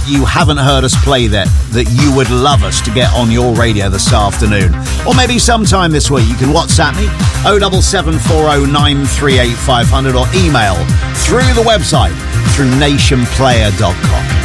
that you haven't heard us play that you would love us to get on your radio this afternoon. Or maybe sometime this week you can WhatsApp me 07740938500 or email through the website through nationplayer.com.